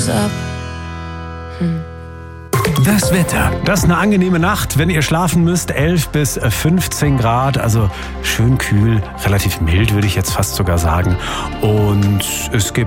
goes up. Das Wetter. Das ist eine angenehme Nacht, wenn ihr schlafen müsst. 11 bis 15 Grad, also schön kühl, relativ mild, würde ich jetzt fast sogar sagen. Und es gibt